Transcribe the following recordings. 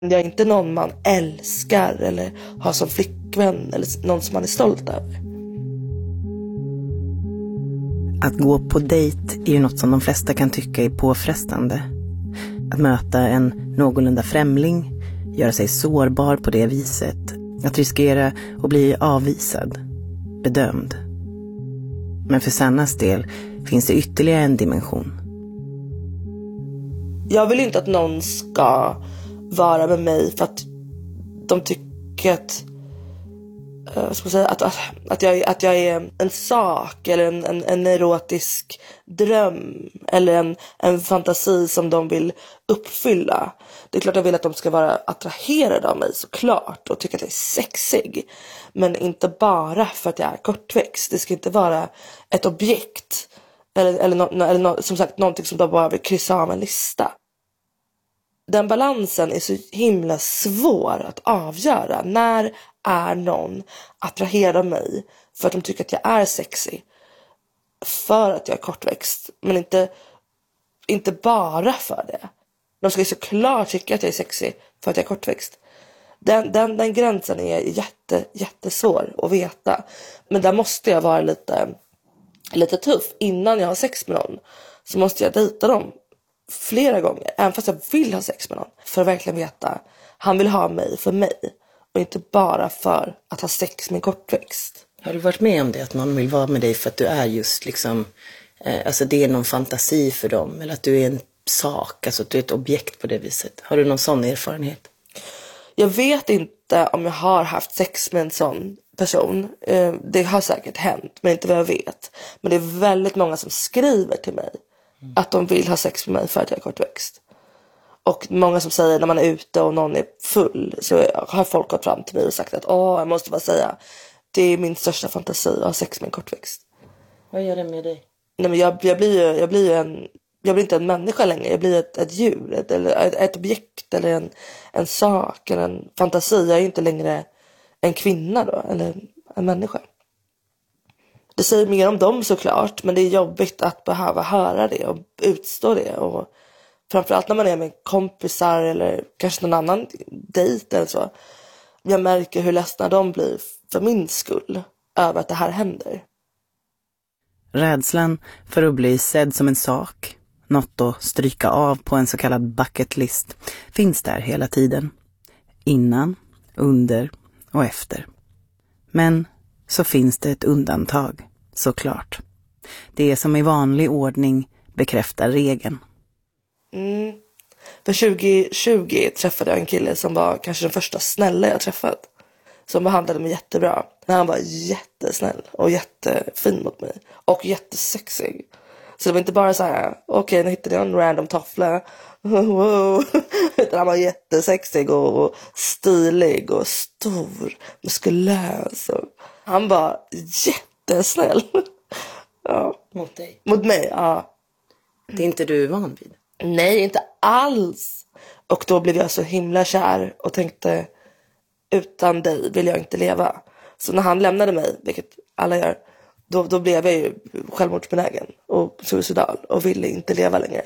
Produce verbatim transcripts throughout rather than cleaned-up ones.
Jag är inte någon man älskar eller har som flickvän eller någon som man är stolt över. Att gå på dejt är ju något som de flesta kan tycka är påfrestande. Att möta en någorlunda främling, göra sig sårbar på det viset, att riskera att bli avvisad, bedömd. Men för Sannas del finns det ytterligare en dimension. Jag vill inte att någon ska vara med mig för att de tycker att, uh, ska man säga, att, att, jag, att jag är en sak eller en, en, en erotisk dröm eller en, en fantasi som de vill uppfylla. Det är klart jag vill att de ska vara attraherade av mig, såklart, och tycka att jag är sexig. Men inte bara för att jag är kortväxt. Det ska inte vara ett objekt eller, eller, no, eller no, som sagt någonting som de bara vill kryssa av en lista. Den balansen är så himla svår att avgöra. När är någon attraherad av mig för att de tycker att jag är sexig för att jag är kortväxt, men inte, inte bara för det. De ska ju såklart tycka att jag är sexig för att jag är kortväxt. Den, den, den gränsen är jätte, jättesvår att veta. Men där måste jag vara lite, lite tuff. Innan jag har sex med någon så måste jag dejta dem flera gånger, även fast jag vill ha sex med någon, för att verkligen veta han vill ha mig för mig och inte bara för att ha sex med en kortväxt. Har du varit med om det, att någon vill vara med dig för att du är just liksom, eh, alltså det är någon fantasi för dem, eller att du är en sak, alltså att du är ett objekt på det viset? Har du någon sån erfarenhet? Jag vet inte om jag har haft sex med en sån person. eh, det har säkert hänt, men inte vad jag vet. Men det är väldigt många som skriver till mig Mm. att de vill ha sex med mig för att jag är kortväxt. Och många som säger när man är ute och någon är full, så har folk gått fram till mig och sagt att åh, jag måste bara säga, det är min största fantasi att ha sex med en kortväxt. Vad gör det med dig? Nej, men jag, jag blir ju jag blir ju en jag blir inte en människa längre. Jag blir ett, ett djur, ett, eller ett, ett objekt eller en, en sak eller en fantasi. Jag är ju inte längre en kvinna då, eller en människa. Det säger mer om dem såklart, men det är jobbigt att behöva höra det och utstå det. Och framförallt när man är med kompisar eller kanske någon annan dejt eller så. Jag märker hur ledsna de blir för min skull över att det här händer. Rädslan för att bli sedd som en sak, något att stryka av på en så kallad bucket list, finns där hela tiden. Innan, under och efter. Men så finns det ett undantag, såklart. Det som i vanlig ordning bekräftar regeln. Mm. För tjugo tjugo träffade jag en kille som var kanske den första snälla jag träffat. Som behandlade mig jättebra. Han var jättesnäll och jättefin mot mig. Och jättesexig. Så det var inte bara så här, okej, okay, nu hittade jag en random toffla. Wow. Utan han var jättesexig och stilig och stor, muskulös. Och han var jättesnäll. Ja. Mot dig? Mot mig, ja. Det är inte du van vid? Nej, inte alls. Och då blev jag så himla kär och tänkte, utan dig vill jag inte leva. Så när han lämnade mig, vilket alla gör, då, då blev jag ju självmordsbenägen och suicidal och ville inte leva längre.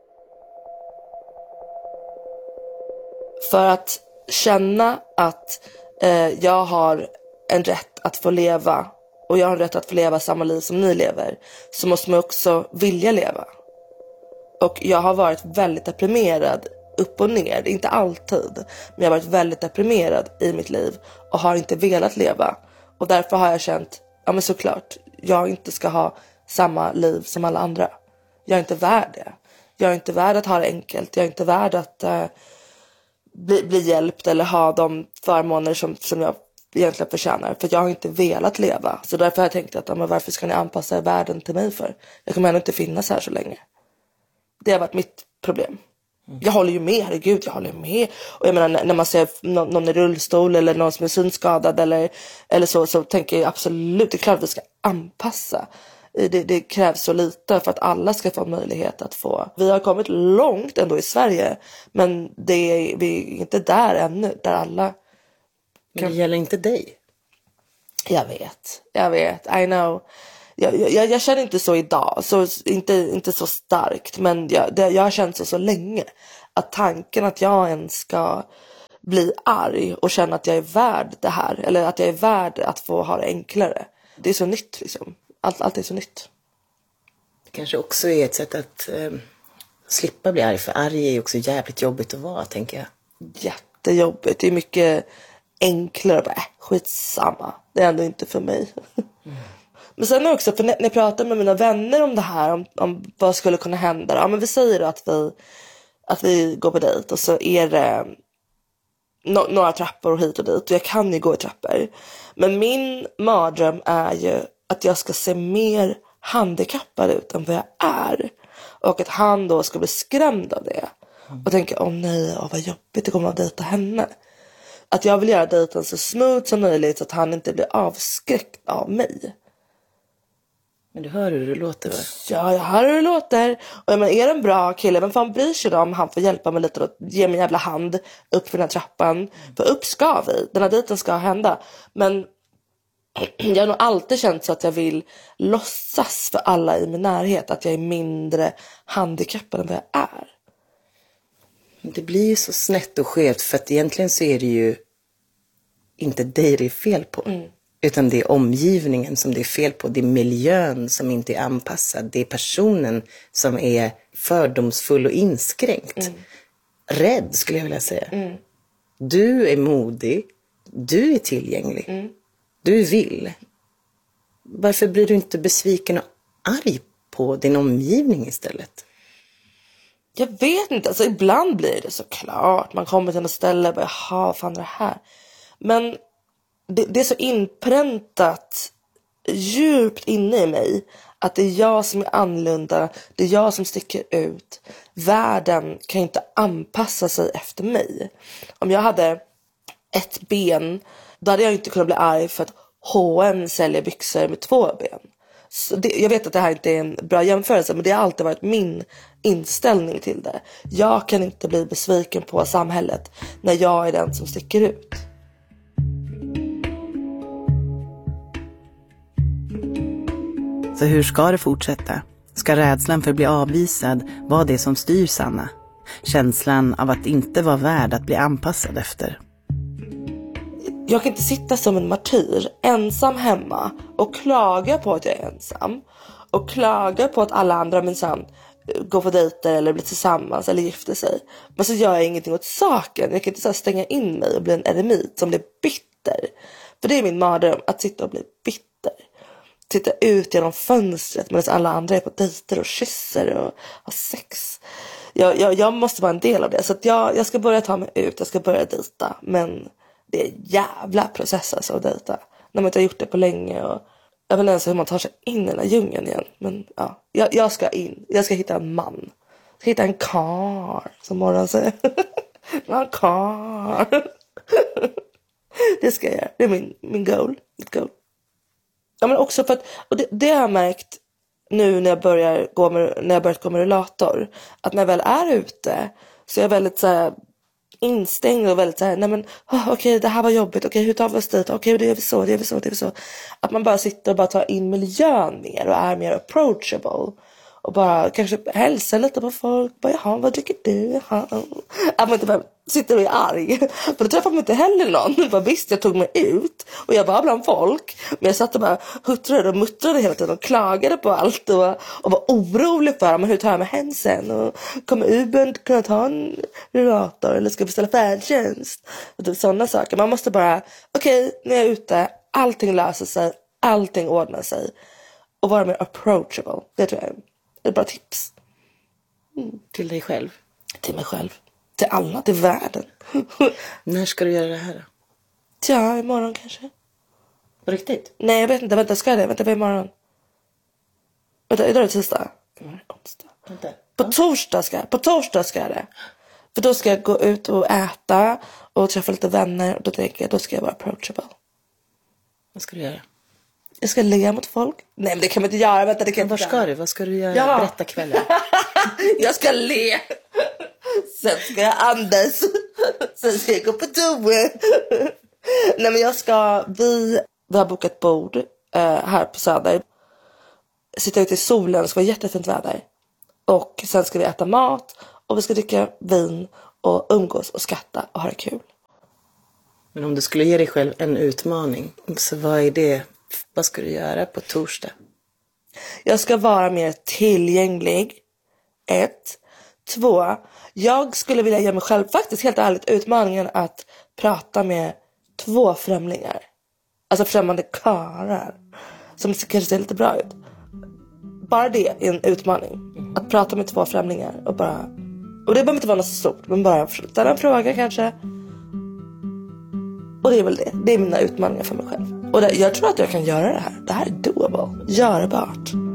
För att känna att eh, jag har en rätt att få leva och jag har en rätt att få leva samma liv som ni lever, så måste man också vilja leva. Och jag har varit väldigt deprimerad upp och ner, inte alltid, men jag har varit väldigt deprimerad i mitt liv och har inte velat leva. Och därför har jag känt, ja men såklart, jag inte ska ha samma liv som alla andra. Jag är inte värd det. Jag är inte värd att ha det enkelt. Jag är inte värd att uh, bli, bli hjälpt eller ha de förmåner som, som jag egentligen förtjänar. För jag har inte velat leva. Så därför har jag tänkt att, ja, men varför ska ni anpassa världen till mig för? Jag kommer ändå inte finnas här så länge. Det har varit mitt problem. Mm. Jag håller ju med, herregud, jag håller med. Och jag menar, när man ser någon, någon i rullstol eller någon som är synskadad eller, eller så, så tänker jag absolut, det är klart att vi ska anpassa. Det, det krävs så lite för att alla ska få möjlighet att få. Vi har kommit långt ändå i Sverige, men det är, vi är inte där ännu, där alla kan... Men det gäller inte dig. Jag vet, jag vet, I know. Jag, jag, jag känner inte så idag, så inte, inte så starkt, men jag, det, jag har känt så så länge att tanken att jag ens ska bli arg och känna att jag är värd det här. Eller att jag är värd att få ha det enklare. Det är så nytt liksom. Allt, allt är så nytt. Det kanske också är ett sätt att eh, slippa bli arg. För arg är ju också jävligt jobbigt att vara, tänker jag. Jättejobbigt. Det är mycket enklare. Bara, äh, skitsamma. Det är ändå inte för mig. Mm. Men sen också, för när jag pratar med mina vänner om det här. Om, om vad skulle kunna hända. Ja, men vi säger att vi, att vi går på dejt. Och så är det no, några trappor hit och dit. Och jag kan ju gå i trappor. Men min mardröm är ju att jag ska se mer handikappad ut än vad jag är. Och att han då ska bli skrämd av det. Och tänka, åh nej, åh, vad jobbigt det kommer att dejta henne. Att jag vill göra dejten så smooth som möjligt. Så att han inte blir avskräckt av mig. Men du hör hur det låter, va? Ja, jag hör hur det låter. Och jag menar, är det en bra kille, vem fan bryr sig då om han får hjälpa mig lite och ge mig en jävla hand upp för den här trappan. Mm. För upp ska vi, den här dejten ska hända. Men jag har nog alltid känt så att jag vill låtsas för alla i min närhet att jag är mindre handikappad än vad jag är. Det blir ju så snett och skevt, för att egentligen så är det ju inte dig det är fel på. Mm. Utan det är omgivningen som det är fel på. Det är miljön som inte är anpassad. Det är personen som är fördomsfull och inskränkt. Mm. Rädd, skulle jag vilja säga. Mm. Du är modig. Du är tillgänglig. Mm. Du vill. Varför blir du inte besviken och arg på din omgivning istället? Jag vet inte. Alltså, ibland blir det såklart. Man kommer till något ställe och bara, jaha, vad fan är det här? Men det, det är så inpräntat djupt inne i mig att det är jag som är annorlunda. Det är jag som sticker ut. Världen kan inte anpassa sig efter mig. Om jag hade ett ben, då hade jag inte kunnat bli arg för att H och M säljer byxor med två ben. Så det, jag vet att det här inte är en bra jämförelse, men det har alltid varit min inställning till det. Jag kan inte bli besviken på samhället när jag är den som sticker ut. Så hur ska det fortsätta? Ska rädslan för att bli avvisad vara det som styr Sanna? Känslan av att inte vara värd att bli anpassad efter? Jag kan inte sitta som en martyr ensam hemma och klaga på att jag är ensam. Och klaga på att alla andra minsann går på dejter eller blir tillsammans eller gifter sig. Men så gör jag ingenting åt saken. Jag kan inte så här stänga in mig och bli en eremit som blir bitter. För det är min mardröm, att sitta och bli bitter. Titta ut genom fönstret medan alla andra är på dejter och kysser och har sex. Jag, jag, jag måste vara en del av det. Så att jag, jag ska börja ta mig ut, jag ska börja dejta. Men det är en jävla process alltså att dejta. När man inte har gjort det på länge. Och jag vet inte ens hur man tar sig in i den här djungeln igen. Men ja, jag, jag ska in. Jag ska hitta en man. Jag ska hitta en karl, som Morgon säger. En karl. Det ska jag göra. Det är min, min goal. Mitt goal. Ja, men också för att, och det, det har jag märkt nu när jag börjar gå med, när jag börjat gå med rullator. Att när jag väl är ute så är jag väldigt så här instängd och väldigt så här, nej men oh, okej, okay, det här var jobbigt, okej, okay, hur tar vi oss dit, okej, okay, det gör vi så, det gör vi så, det gör vi så. Att man bara sitter och bara tar in miljön mer och är mer approachable. Och bara kanske hälsa lite på folk. Bara, jaha, vad tycker du? Jaha. Att man inte bara sitter och är arg. För då träffar man inte heller någon. Bara, visst, jag tog mig ut. Och jag var bland folk. Men jag satt och bara huttrade och muttrade hela tiden. Och klagade på allt. Och, och var orolig för men hur tar jag mig hem sen? Och kommer Uber kunna ta en rullator? Eller ska jag beställa färdtjänst? Och typ sådana saker. Man måste bara, okej, okay, när jag är ute. Allting löser sig. Allting ordnar sig. Och vara mer approachable. Det tror jag är ett bra tips. Mm. Till dig själv? Till mig själv. Till alla, till världen. När ska du göra det här då? Ja, imorgon kanske. På riktigt? Nej, jag vet inte. Vänta, ska jag det? Vänta, på imorgon. Vänta, idag är det tisdag. Imorgon är onsdag. Vänta. På ja. torsdag ska jag. På torsdag ska jag det. För då ska jag gå ut och äta. Och träffa lite vänner. Och då tänker jag, då ska jag vara approachable. Vad ska du göra? Jag ska le mot folk. Nej, men det kan man inte göra. Vänta, det kan Var ska du? Vad ska du göra? Ja. Berätta kvällen. Jag ska le. Sen ska jag andas. Sen ska jag gå på toa. Nej, men jag ska... Vi, vi har bokat bord eh, här på Söder. Sitta ute i solen. Det ska vara jättefint väder. Och sen ska vi äta mat. Och vi ska dricka vin. Och umgås och skratta och ha det kul. Men om du skulle ge dig själv en utmaning, så vad är det? Vad ska du göra på torsdag? Jag ska vara mer tillgänglig. Ett. Två. Jag skulle vilja ge mig själv faktiskt helt ärligt utmaningen att prata med två främlingar. Alltså främmande karlar. Som kanske ser lite bra ut. Bara det är en utmaning. Att prata med två främlingar och bara... Och det behöver inte vara något stort. Men bara ställa en fråga kanske. Och det är väl det. Det är mina utmaningar för mig själv. Och det, jag tror att jag kan göra det här. Det här är doable. Görbart.